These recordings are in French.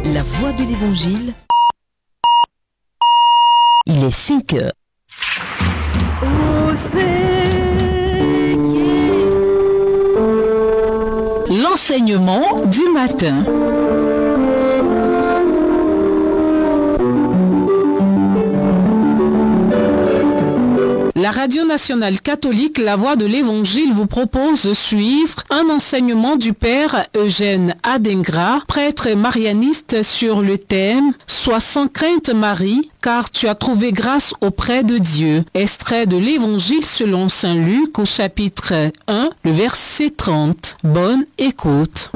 La voix de l'Évangile. Il est 5 heures. L'enseignement du matin. La Radio Nationale Catholique La Voix de l'Évangile vous propose de suivre un enseignement du Père Eugène Adengra, prêtre marianiste, sur le thème « Sois sans crainte Marie, car tu as trouvé grâce auprès de Dieu ». Extrait de l'Évangile selon Saint Luc au chapitre 1, le verset 30. Bonne écoute.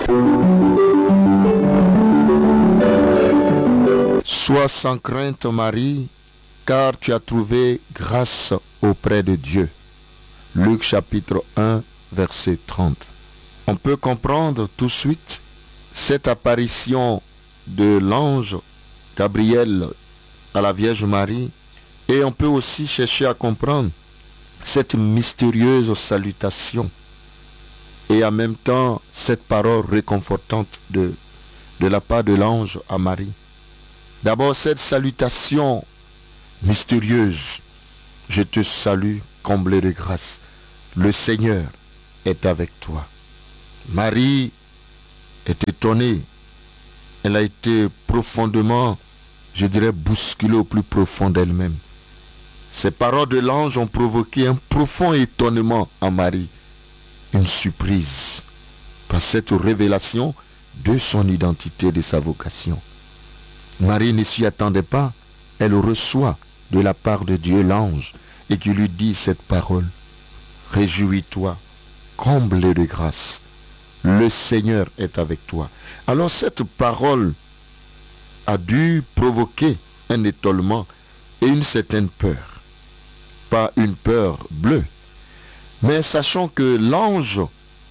Sois sans crainte Marie, car tu as trouvé grâce auprès de Dieu. Luc chapitre 1, verset 30. On peut comprendre tout de suite cette apparition de l'ange Gabriel à la Vierge Marie, et on peut aussi chercher à comprendre cette mystérieuse salutation et en même temps cette parole réconfortante de la part de l'ange à Marie. D'abord cette salutation mystérieuse. Je te salue, comblée de grâce. Le Seigneur est avec toi. Marie est étonnée. Elle a été profondément, je dirais, bousculée au plus profond d'elle-même. Ces paroles de l'ange ont provoqué un profond étonnement en Marie. Une surprise par cette révélation de son identité, de sa vocation. Marie ne s'y attendait pas. Elle reçoit de la part de Dieu l'ange et qui lui dit cette parole. Réjouis-toi, comblé de grâce. Le Seigneur est avec toi. Alors cette parole a dû provoquer un étonnement et une certaine peur. Pas une peur bleue. Mais sachant que l'ange,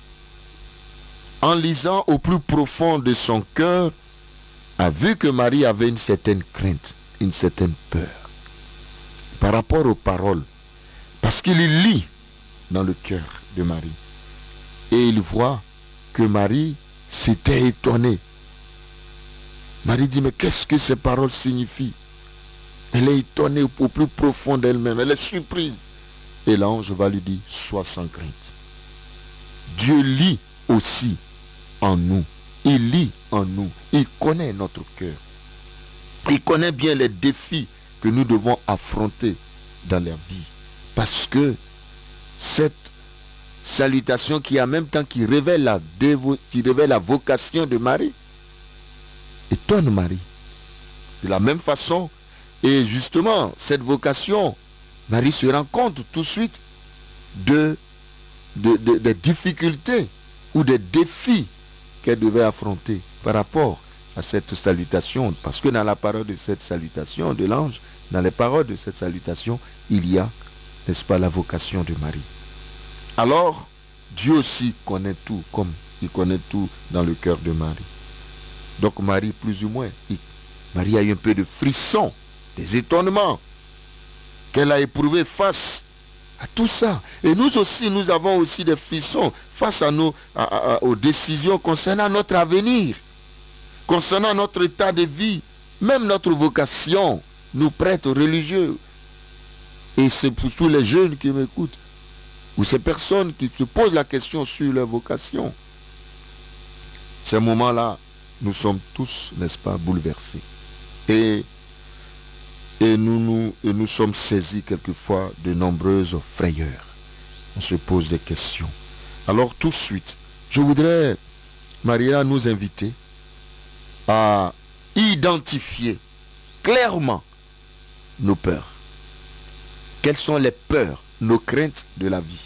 en lisant au plus profond de son cœur, a vu que Marie avait une certaine crainte, une certaine peur par rapport aux paroles, parce qu'il lit dans le cœur de Marie et il voit que Marie s'était étonnée. Marie dit, mais qu'est-ce que ces paroles signifient? Elle est étonnée au plus profond d'elle-même, elle est surprise. Et l'ange va lui dire, sois sans crainte. Dieu lit aussi en nous, il lit en nous, il connaît notre cœur, il connaît bien les défis que nous devons affronter dans la vie. Parce que cette salutation qui en même temps qui révèle la vocation de Marie étonne Marie. De la même façon, et justement, cette vocation, Marie se rend compte tout de suite des difficultés ou des défis qu'elle devait affronter par rapport à cette salutation, parce que dans la parole de cette salutation de l'ange, dans les paroles de cette salutation, il y a, n'est-ce pas, la vocation de Marie. Alors, Dieu aussi connaît tout, comme il connaît tout dans le cœur de Marie. Donc Marie, plus ou moins, Marie a eu un peu de frisson, des étonnements qu'elle a éprouvé face à tout ça. Et nous aussi, nous avons aussi des frissons face aux décisions concernant notre avenir, concernant notre état de vie, même notre vocation, nous prêtres religieux. Et c'est pour tous les jeunes qui m'écoutent, ou ces personnes qui se posent la question sur leur vocation. Ces moments-là, nous sommes tous, n'est-ce pas, bouleversés. Et nous sommes saisis quelquefois de nombreuses frayeurs. On se pose des questions. Alors tout de suite, je voudrais, Maria, nous inviter à identifier clairement nos peurs. Quelles sont les peurs, nos craintes de la vie?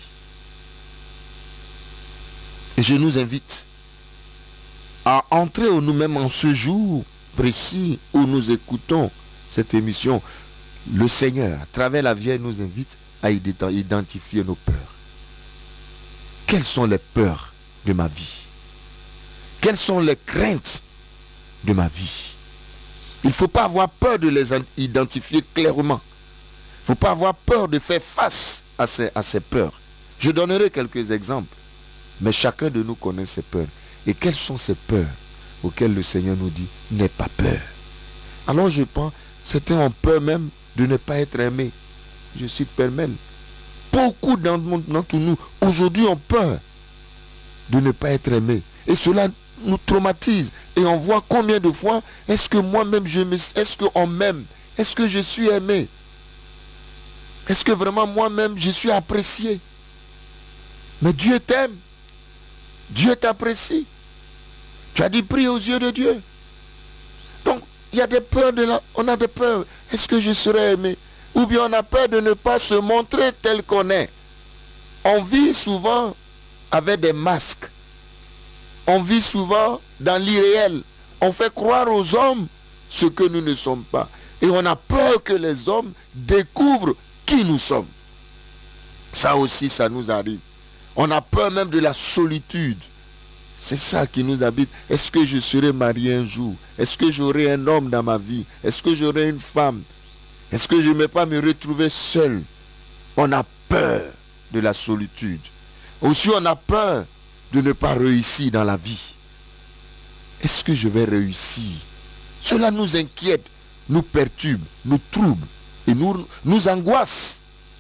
Et je nous invite à entrer en nous-mêmes en ce jour précis où nous écoutons cette émission. Le Seigneur, à travers la Vierge, nous invite à identifier nos peurs. Quelles sont les peurs de ma vie? Quelles sont les craintes de ma vie? Il ne faut pas avoir peur de les identifier clairement. Il ne faut pas avoir peur de faire face à ces peurs. Je donnerai quelques exemples, mais chacun de nous connaît ses peurs. Et quelles sont ces peurs? auquel le Seigneur nous dit, n'aie pas peur. Alors je pense, certains ont peur même de ne pas être aimés. Je cite Pêle-mêle. Beaucoup d'entre nous, aujourd'hui, ont peur de ne pas être aimés. Et cela nous traumatise. Et on voit combien de fois, est-ce que moi-même, est-ce qu'on m'aime? Est-ce que je suis aimé? Est-ce que vraiment moi-même, je suis apprécié? Mais Dieu t'aime. Dieu t'apprécie. Tu as dit, prie aux yeux de Dieu. Donc, il y a des peurs on a des peurs. Est-ce que je serai aimé? Ou bien on a peur de ne pas se montrer tel qu'on est. On vit souvent avec des masques. On vit souvent dans l'irréel. On fait croire aux hommes ce que nous ne sommes pas. Et on a peur que les hommes découvrent qui nous sommes. Ça aussi, ça nous arrive. On a peur même de la solitude. C'est ça qui nous habite. Est-ce que je serai marié un jour? Est-ce que j'aurai un homme dans ma vie? Est-ce que j'aurai une femme? Est-ce que je ne vais pas me retrouver seul? On a peur de la solitude. Aussi, on a peur de ne pas réussir dans la vie. Est-ce que je vais réussir? Cela nous inquiète, nous perturbe, nous trouble et nous angoisse.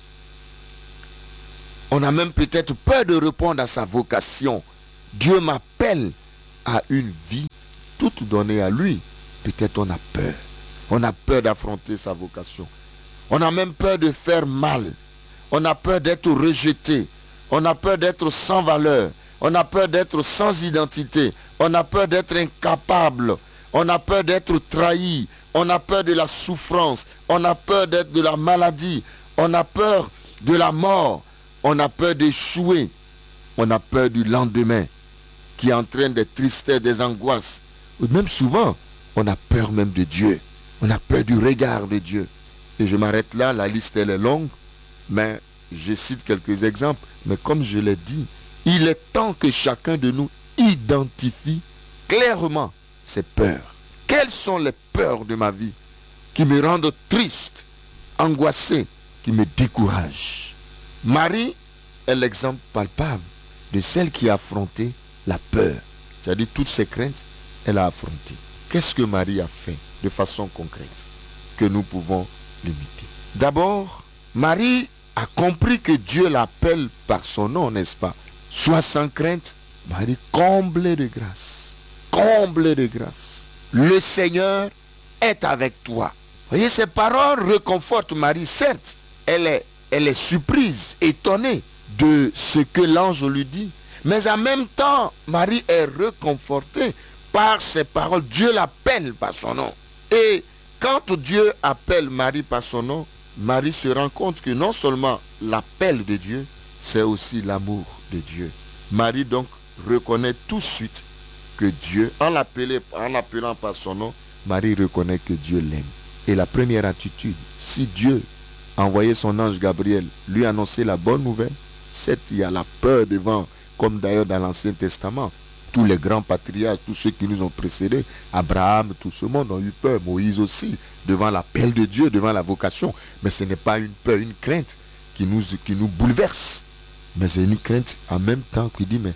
On a même peut-être peur de répondre à sa vocation. Dieu m'appelle à une vie toute donnée à lui. Peut-être on a peur. On a peur d'affronter sa vocation. On a même peur de faire mal. On a peur d'être rejeté. On a peur d'être sans valeur. On a peur d'être sans identité. On a peur d'être incapable. On a peur d'être trahi. On a peur de la souffrance. On a peur d'être de la maladie. On a peur de la mort. On a peur d'échouer. On a peur du lendemain qui entraîne des tristesses, des angoisses. Ou même souvent, on a peur même de Dieu. On a peur du regard de Dieu. Et je m'arrête là, la liste elle est longue, mais je cite quelques exemples. Mais comme je l'ai dit, il est temps que chacun de nous identifie clairement ses peurs. Quelles sont les peurs de ma vie qui me rendent triste, angoissé, qui me découragent? Marie est l'exemple palpable de celle qui a affronté la peur. C'est-à-dire toutes ses craintes, elle a affronté. Qu'est-ce que Marie a fait de façon concrète que nous pouvons limiter? D'abord, Marie a compris que Dieu l'appelle par son nom, n'est-ce pas? Sois sans crainte, Marie, comblée de grâce. Comblée de grâce. Le Seigneur est avec toi. Voyez, ces paroles réconfortent Marie. Certes, elle est surprise, étonnée de ce que l'ange lui dit. Mais en même temps, Marie est réconfortée par ces paroles. Dieu l'appelle par son nom. Et quand Dieu appelle Marie par son nom, Marie se rend compte que non seulement l'appel de Dieu, c'est aussi l'amour de Dieu. Marie donc reconnaît tout de suite que Dieu, en l'appelant par son nom, Marie reconnaît que Dieu l'aime. Et la première attitude, si Dieu a envoyé son ange Gabriel lui annoncer la bonne nouvelle, certes il y a la peur devant, comme d'ailleurs dans l'Ancien Testament. Tous les grands patriarches, tous ceux qui nous ont précédés, Abraham, tout ce monde ont eu peur, Moïse aussi, devant l'appel de Dieu, devant la vocation. Mais ce n'est pas une peur, une crainte qui nous bouleverse. Mais c'est une crainte en même temps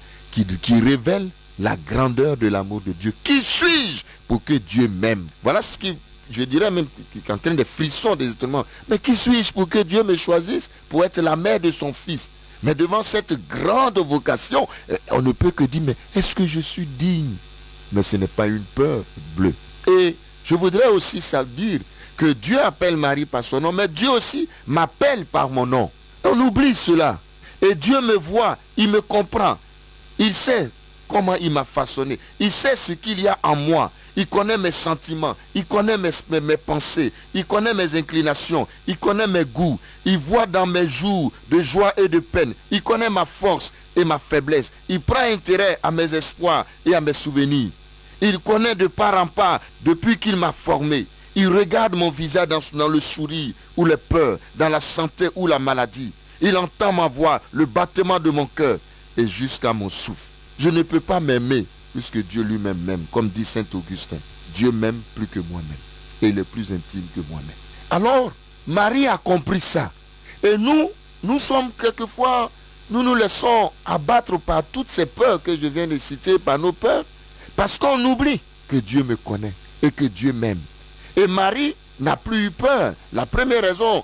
qui révèle la grandeur de l'amour de Dieu. Qui suis-je pour que Dieu m'aime? Voilà ce qui, je dirais même, qui entraîne des frissons, des étonnements. Mais qui suis-je pour que Dieu me choisisse pour être la mère de son fils? Mais devant cette grande vocation, on ne peut que dire, mais est-ce que je suis digne? Mais ce n'est pas une peur bleue. Et je voudrais aussi ça dire que Dieu appelle Marie par son nom, mais Dieu aussi m'appelle par mon nom. On oublie cela. Et Dieu me voit, il me comprend. Il sait comment il m'a façonné. Il sait ce qu'il y a en moi. Il connaît mes sentiments. Il connaît mes pensées. Il connaît mes inclinations. Il connaît mes goûts. Il voit dans mes jours de joie et de peine. Il connaît ma force et ma faiblesse. Il prend intérêt à mes espoirs et à mes souvenirs. Il connaît de part en part depuis qu'il m'a formé. Il regarde mon visage dans le sourire ou les peurs, dans la santé ou la maladie. Il entend ma voix, le battement de mon cœur et jusqu'à mon souffle. Je ne peux pas m'aimer puisque Dieu lui-même m'aime. Comme dit Saint Augustin, Dieu m'aime plus que moi-même. Et il est plus intime que moi-même. Alors, Marie a compris ça. Et nous sommes quelquefois, nous nous laissons abattre par toutes ces peurs que je viens de citer, par nos peurs. Parce qu'on oublie que Dieu me connaît et que Dieu m'aime. Et Marie n'a plus eu peur. La première raison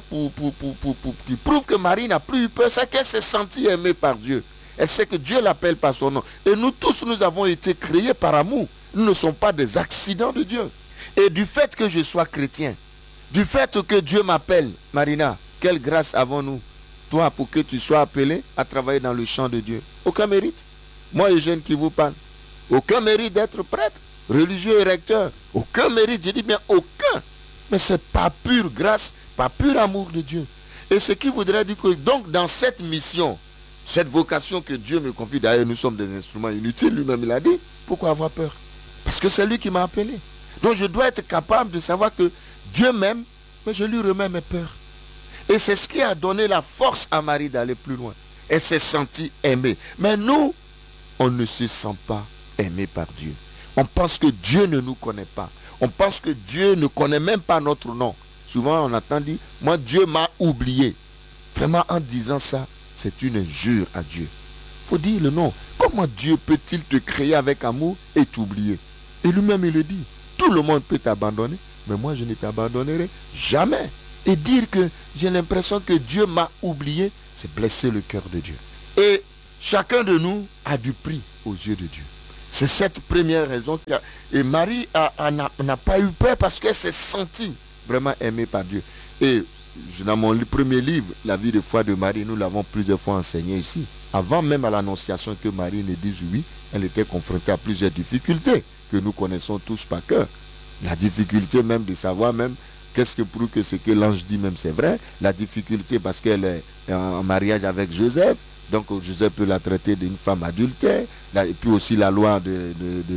qui prouve que Marie n'a plus eu peur, c'est qu'elle s'est sentie aimée par Dieu. Elle sait que Dieu l'appelle par son nom. Et nous tous, nous avons été créés par amour. Nous ne sommes pas des accidents de Dieu. Et du fait que je sois chrétien, du fait que Dieu m'appelle, Marina, quelle grâce avons-nous, toi, pour que tu sois appelé à travailler dans le champ de Dieu? Aucun mérite. Moi, Eugène qui vous parle. Aucun mérite d'être prêtre, religieux et recteur. Aucun mérite, je dis bien aucun. Mais c'est par pure grâce, par pur amour de Dieu. Et ce qui voudrait dire que donc dans cette mission, cette vocation que Dieu me confie, d'ailleurs nous sommes des instruments inutiles, lui-même il a dit, pourquoi avoir peur? Parce que c'est lui qui m'a appelé. Donc je dois être capable de savoir que Dieu m'aime, mais je lui remets mes peurs. Et c'est ce qui a donné la force à Marie d'aller plus loin. Elle s'est sentie aimée. Mais nous, on ne se sent pas aimé par Dieu. On pense que Dieu ne nous connaît pas. On pense que Dieu ne connaît même pas notre nom. Souvent on entend dire, moi Dieu m'a oublié. Vraiment en disant ça, c'est une injure à Dieu. Il faut dire le nom. Comment Dieu peut-il te créer avec amour et t'oublier? Et lui-même il le dit. Tout le monde peut t'abandonner, mais moi je ne t'abandonnerai jamais. Et dire que j'ai l'impression que Dieu m'a oublié, c'est blesser le cœur de Dieu. Et chacun de nous a du prix aux yeux de Dieu. C'est cette première raison. Et Marie n'a pas eu peur parce qu'elle s'est sentie vraiment aimée par Dieu. Et dans mon premier livre, La vie de foi de Marie, nous l'avons plusieurs fois enseigné ici. Avant même à l'annonciation que Marie ne dise oui, elle était confrontée à plusieurs difficultés que nous connaissons tous par cœur. La difficulté même de savoir même qu'est-ce que prouve que ce que l'ange dit même c'est vrai. La difficulté parce qu'elle est en mariage avec Joseph. Donc Joseph peut la traiter d'une femme adultère. Et puis aussi la loi de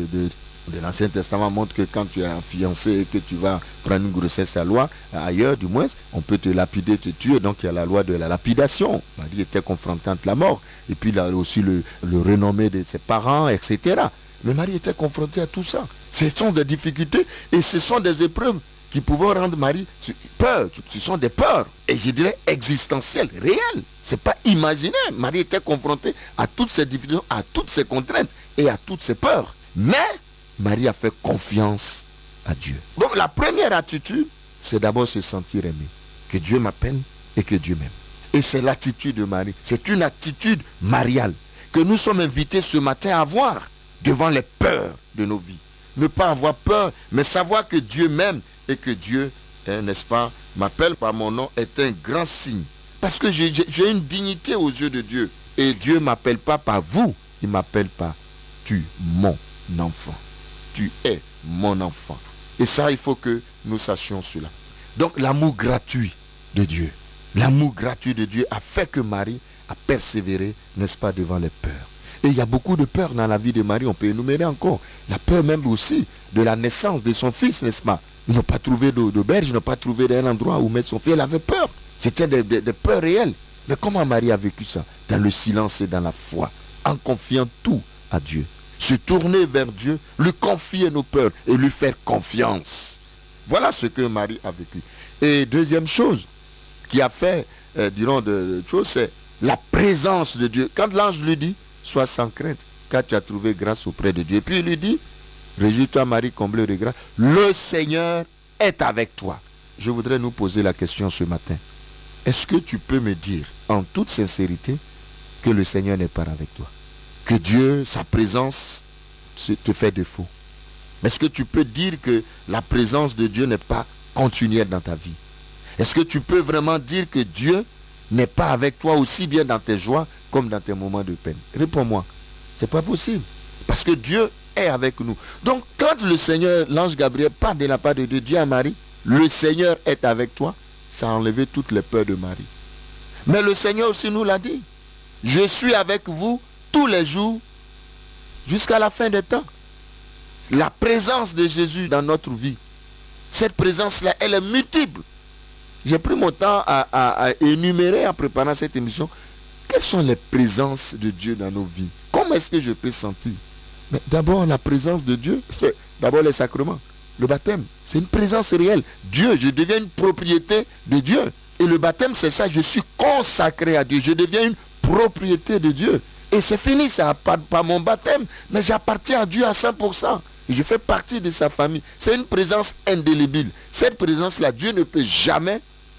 l'Ancien Testament montre que quand tu es fiancé et que tu vas prendre une grossesse à loi, ailleurs du moins, on peut te lapider, te tuer. Donc il y a la loi de la lapidation. Marie était confrontée à la mort. Et puis il y a aussi le renommé de ses parents, etc. Mais Marie était confrontée à tout ça. Ce sont des difficultés et ce sont des épreuves qui pouvaient rendre Marie peur. Ce sont des peurs, et je dirais existentielles, réelles. Ce n'est pas imaginaire. Marie était confrontée à toutes ces difficultés, à toutes ces contraintes et à toutes ces peurs. Mais Marie a fait confiance à Dieu. Donc la première attitude, c'est d'abord se sentir aimé. Que Dieu m'appelle et que Dieu m'aime. Et c'est l'attitude de Marie. C'est une attitude mariale que nous sommes invités ce matin à avoir devant les peurs de nos vies. Ne pas avoir peur, mais savoir que Dieu m'aime et que Dieu, n'est-ce pas, m'appelle par mon nom est un grand signe. Parce que j'ai une dignité aux yeux de Dieu. Et Dieu ne m'appelle pas par vous, il m'appelle par tu, mon enfant. Tu es mon enfant. Et ça, il faut que nous sachions cela. Donc l'amour gratuit de Dieu. L'amour gratuit de Dieu a fait que Marie a persévéré, n'est-ce pas, devant les peurs. Et il y a beaucoup de peur dans la vie de Marie, on peut énumérer encore. La peur même aussi de la naissance de son fils, n'est-ce pas? Ils n'ont pas trouvé d'auberge, ils n'ont pas trouvé d'un endroit où mettre son fils. Elle avait peur. C'était des peurs réelles. Mais comment Marie a vécu ça? Dans le silence et dans la foi, en confiant tout à Dieu. Se tourner vers Dieu, lui confier nos peurs et lui faire confiance. Voilà ce que Marie a vécu. Et deuxième chose qui a fait, dirons, de choses, c'est la présence de Dieu. Quand l'ange lui dit, sois sans crainte, car tu as trouvé grâce auprès de Dieu. Et puis il lui dit, réjouis-toi Marie, comblée de grâce, le Seigneur est avec toi. Je voudrais nous poser la question ce matin. Est-ce que tu peux me dire, en toute sincérité, que le Seigneur n'est pas avec toi? Que Dieu, sa présence, te fait défaut? Est-ce que tu peux dire que la présence de Dieu n'est pas continuelle dans ta vie? Est-ce que tu peux vraiment dire que Dieu n'est pas avec toi aussi bien dans tes joies comme dans tes moments de peine? Réponds-moi. C'est pas possible. Parce que Dieu est avec nous. Donc, quand le Seigneur, l'ange Gabriel, parle de la part de Dieu à Marie, le Seigneur est avec toi, ça a enlevé toutes les peurs de Marie. Mais le Seigneur aussi nous l'a dit. Je suis avec vous tous les jours jusqu'à la fin des temps. La présence de Jésus dans notre vie, cette présence-là, elle est multiple. J'ai pris mon temps à énumérer en préparant cette émission. Quelles sont les présences de Dieu dans nos vies? Comment est-ce que je peux sentir? Mais d'abord, la présence de Dieu, c'est d'abord les sacrements. Le baptême, c'est une présence réelle. Dieu, je deviens une propriété de Dieu. Et le baptême, c'est ça, je suis consacré à Dieu. Je deviens une propriété de Dieu. Et c'est fini, ça par mon baptême. Mais j'appartiens à Dieu à 100%. Je fais partie de sa famille. C'est une présence indélébile. Cette présence-là, Dieu ne peut jamais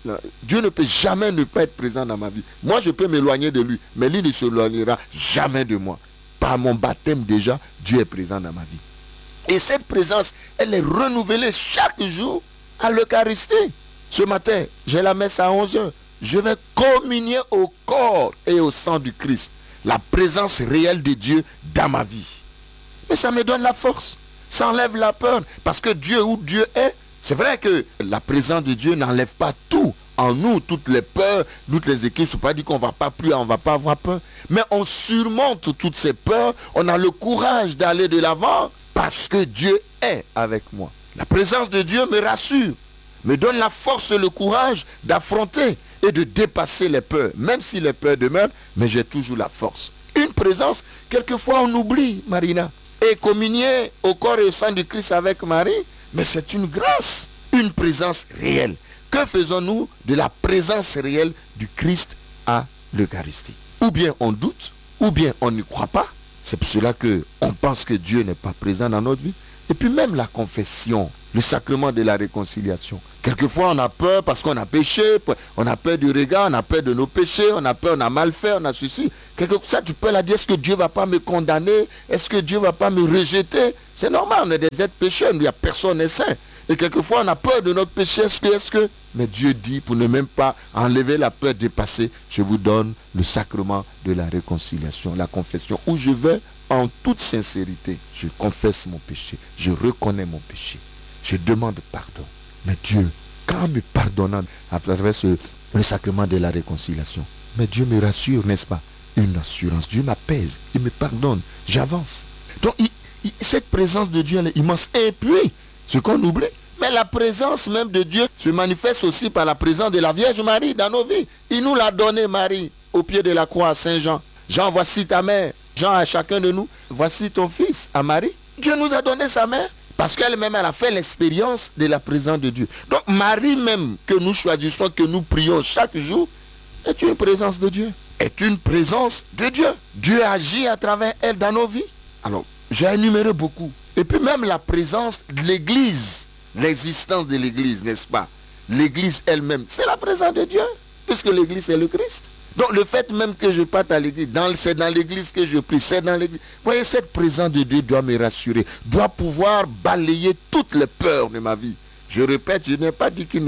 ne pas être présent dans ma vie. Moi, je peux m'éloigner de lui, mais lui ne s'éloignera jamais de moi. Par mon baptême déjà, Dieu est présent dans ma vie. Et cette présence, elle est renouvelée chaque jour à l'Eucharistie. Ce matin, j'ai la messe à 11h. Je vais communier au corps et au sang du Christ. La présence réelle de Dieu dans ma vie. Mais ça me donne la force. Ça enlève la peur. Parce que Dieu, où Dieu est, c'est vrai que la présence de Dieu n'enlève pas tout. En nous, toutes les peurs, toutes les équipes, ce n'est pas dit qu'on ne va pas plus, on ne va pas avoir peur. Mais on surmonte toutes ces peurs. On a le courage d'aller de l'avant parce que Dieu est avec moi. La présence de Dieu me rassure, me donne la force et le courage d'affronter et de dépasser les peurs. Même si les peurs demeurent, mais j'ai toujours la force. Une présence, quelquefois on oublie, Marina. Et communier au corps et au sang du Christ avec Marie, mais c'est une grâce, une présence réelle. Que faisons-nous de la présence réelle du Christ à l'Eucharistie? Ou bien on doute, ou bien on n'y croit pas. C'est pour cela qu'on pense que Dieu n'est pas présent dans notre vie. Et puis même la confession, le sacrement de la réconciliation. Quelquefois on a peur parce qu'on a péché, on a peur du regard, on a peur de nos péchés, on a peur, on a mal fait, on a ceci. Quelquefois tu peux la dire, est-ce que Dieu ne va pas me condamner? Est-ce que Dieu ne va pas me rejeter? C'est normal, on est des êtres pécheurs, il n'y a personne n'est saint. Et quelquefois on a peur de notre péché, est-ce que... Mais Dieu dit, pour ne même pas enlever la peur dépassée, je vous donne le sacrement de la réconciliation, la confession, où je vais en toute sincérité. Je confesse mon péché, je reconnais mon péché, je demande pardon. Mais Dieu, quand me pardonnant à travers le sacrement de la réconciliation, mais Dieu me rassure, n'est-ce pas? Une assurance. Dieu m'apaise, il me pardonne, j'avance. Donc cette présence de Dieu elle est immense. Et puis, ce qu'on oublie, mais la présence même de Dieu se manifeste aussi par la présence de la Vierge Marie dans nos vies. Il nous l'a donné, Marie, au pied de la croix à Saint Jean. Jean, voici ta mère. Jean, à chacun de nous, voici ton fils, à Marie. Dieu nous a donné sa mère. Parce qu'elle-même, elle a fait l'expérience de la présence de Dieu. Donc Marie même, que nous choisissons, que nous prions chaque jour, est une présence de Dieu. Est une présence de Dieu. Dieu agit à travers elle dans nos vies. Alors, j'ai énuméré beaucoup. Et puis même la présence de l'Église, l'existence de l'Église, n'est-ce pas? L'Église elle-même, c'est la présence de Dieu, puisque l'Église c'est le Christ. Donc le fait même que je parte à l'église, c'est dans l'église que je prie, c'est dans l'église. Vous voyez, cette présence de Dieu doit me rassurer, doit pouvoir balayer toutes les peurs de ma vie. Je répète, je n'ai pas dit qu'il n'y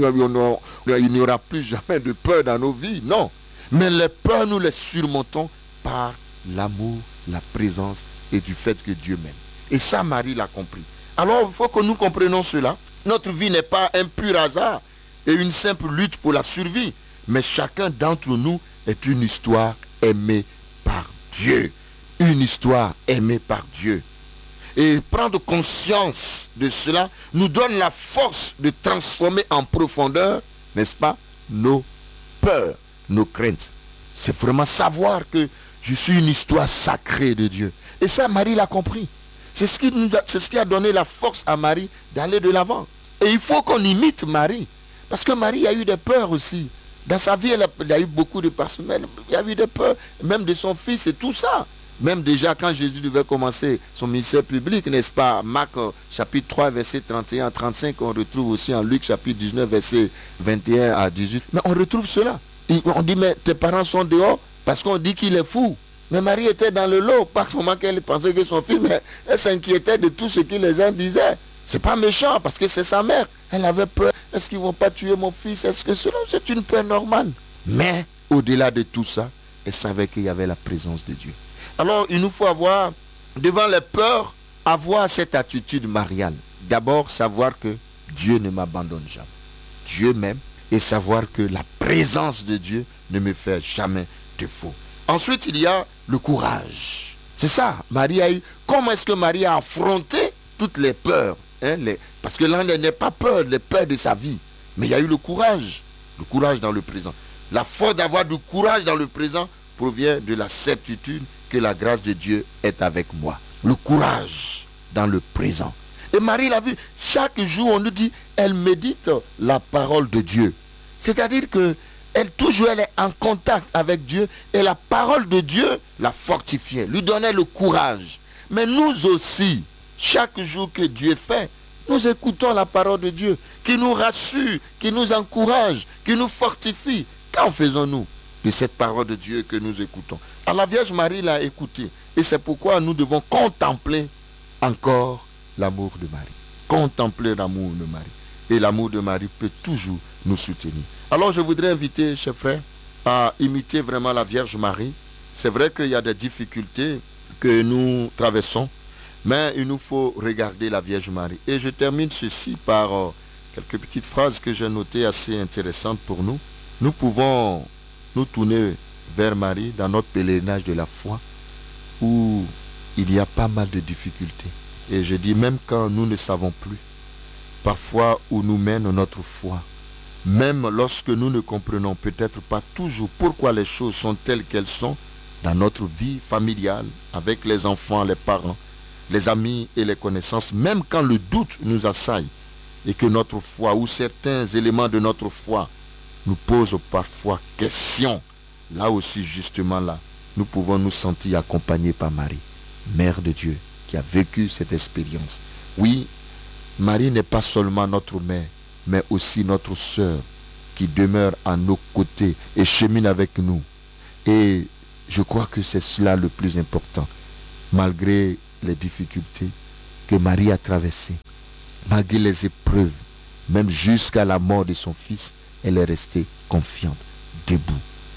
aura plus jamais de peur dans nos vies, non. Mais les peurs, nous les surmontons par l'amour, la présence et du fait que Dieu m'aime. Et ça, Marie l'a compris. Alors, il faut que nous comprenions cela. Notre vie n'est pas un pur hasard et une simple lutte pour la survie. Mais chacun d'entre nous est une histoire aimée par Dieu. Une histoire aimée par Dieu. Et prendre conscience de cela nous donne la force de transformer en profondeur, n'est-ce pas, nos peurs, nos craintes. C'est vraiment savoir que je suis une histoire sacrée de Dieu. Et ça, Marie l'a compris. C'est ce qui a donné la force à Marie d'aller de l'avant. Et il faut qu'on imite Marie. Parce que Marie a eu des peurs aussi. Dans sa vie, elle a eu beaucoup de personnes. Il y a eu des peurs, même de son fils et tout ça. Même déjà quand Jésus devait commencer son ministère public, n'est-ce pas? Marc chapitre 3, verset 31 à 35, on retrouve aussi en Luc chapitre 19, verset 21 à 18. Mais on retrouve cela. On dit, mais tes parents sont dehors parce qu'on dit qu'il est fou. Mais Marie était dans le lot, pas seulement qu'elle pensait que son fils, mais elle s'inquiétait de tout ce que les gens disaient. C'est pas méchant parce que c'est sa mère. Elle avait peur. Est-ce qu'ils vont pas tuer mon fils? Est-ce que cela, c'est une peur normale? Mais au-delà de tout ça, elle savait qu'il y avait la présence de Dieu. Alors il nous faut avoir, devant les peurs, avoir cette attitude mariale. D'abord savoir que Dieu ne m'abandonne jamais. Dieu m'aime et savoir que la présence de Dieu ne me fait jamais défaut. Ensuite il y a le courage. C'est ça, Marie a eu. Comment est-ce que Marie a affronté toutes les peurs, parce que là, elle n'est pas peur, les peurs de sa vie. Mais il y a eu le courage dans le présent. La force d'avoir du courage dans le présent provient de la certitude que la grâce de Dieu est avec moi. Le courage dans le présent. Et Marie l'a vu, chaque jour on nous dit, elle médite la parole de Dieu. C'est-à-dire que elle est en contact avec Dieu et la parole de Dieu la fortifiait, lui donnait le courage. Mais nous aussi, Chaque jour que Dieu fait, nous écoutons la parole de Dieu qui nous rassure, qui nous encourage, qui nous fortifie. Qu'en faisons-nous de cette parole de Dieu que nous écoutons? Alors la Vierge Marie l'a écouté. Et c'est pourquoi nous devons contempler encore l'amour de Marie. Contempler l'amour de Marie. Et l'amour de Marie peut toujours nous soutenir. Alors je voudrais inviter, chers frères, à imiter vraiment la Vierge Marie. C'est vrai qu'il y a des difficultés que nous traversons, mais il nous faut regarder la Vierge Marie. Et je termine ceci par quelques petites phrases que j'ai notées assez intéressantes pour nous. Nous pouvons nous tourner vers Marie dans notre pèlerinage de la foi, où il y a pas mal de difficultés. Et je dis même quand nous ne savons plus, parfois où nous mène notre foi, même lorsque nous ne comprenons peut-être pas toujours pourquoi les choses sont telles qu'elles sont dans notre vie familiale, avec les enfants, les parents, les amis et les connaissances, même quand le doute nous assaille et que notre foi ou certains éléments de notre foi nous posent parfois question, là aussi justement là, nous pouvons nous sentir accompagnés par Marie, Mère de Dieu, qui a vécu cette expérience. Oui, Marie n'est pas seulement notre mère, mais aussi notre sœur, qui demeure à nos côtés et chemine avec nous. Et je crois que c'est cela le plus important. Malgré les difficultés que Marie a traversées, malgré les épreuves, même jusqu'à la mort de son fils, elle est restée confiante, debout.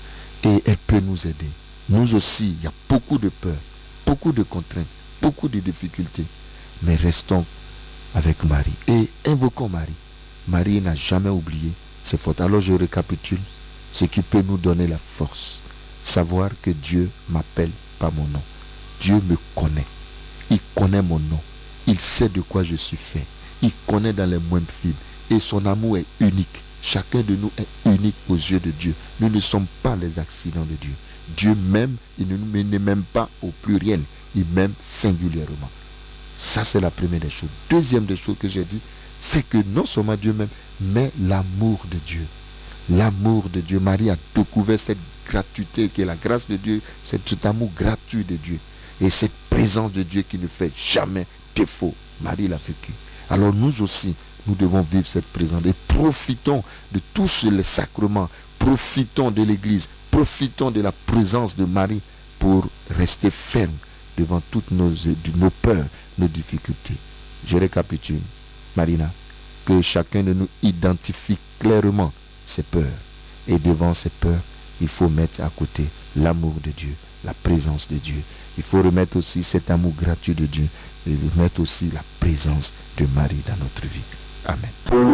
Et elle peut nous aider. Nous aussi, il y a beaucoup de peur, beaucoup de contraintes, beaucoup de difficultés. Mais restons avec Marie et invoquons Marie. Marie n'a jamais oublié ses fautes. Alors je récapitule ce qui peut nous donner la force. Savoir que Dieu m'appelle par mon nom. Dieu me connaît. Il connaît mon nom. Il sait de quoi je suis fait. Il connaît dans les moindres fibres. Et son amour est unique. Chacun de nous est unique aux yeux de Dieu. Nous ne sommes pas les accidents de Dieu. Dieu m'aime, il ne m'aime pas au pluriel. Il m'aime singulièrement. Ça, c'est la première des choses. Deuxième des choses que j'ai dit, c'est que non seulement Dieu m'aime, mais l'amour de Dieu. L'amour de Dieu. Marie a découvert cette gratuité qui est la grâce de Dieu, cet amour gratuit de Dieu. Et cette présence de Dieu qui ne fait jamais défaut. Marie l'a vécu. Alors nous aussi, nous devons vivre cette présence et profitons de tous les sacrements, profitons de l'Église, profitons de la présence de Marie pour rester fermes devant toutes nos peurs, nos difficultés. Je récapitule, Marina, que chacun de nous identifie clairement ses peurs. Et devant ces peurs, il faut mettre à côté l'amour de Dieu, la présence de Dieu. Il faut remettre aussi cet amour gratuit de Dieu et remettre aussi la présence de Marie dans notre vie. Amen.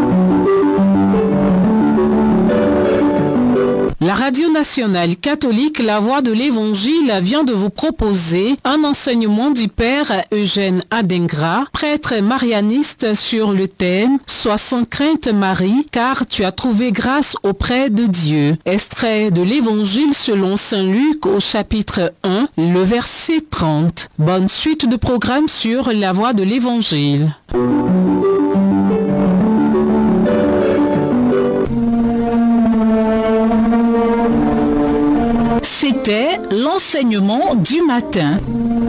La Radio Nationale Catholique La Voix de l'Évangile vient de vous proposer un enseignement du Père Eugène Adingra, prêtre marianiste, sur le thème « Sois sans crainte Marie, car tu as trouvé grâce auprès de Dieu ». Extrait de l'Évangile selon Saint Luc au chapitre 1, le verset 30. Bonne suite de programme sur La Voix de l'Évangile. C'était l'enseignement du matin.